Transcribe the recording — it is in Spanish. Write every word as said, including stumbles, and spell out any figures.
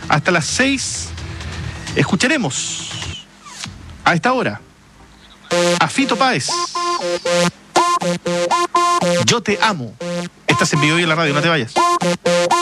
Hasta las seis escucharemos a esta hora a Fito Páez. Yo te amo. Estás en Vivo y en la radio, no te vayas.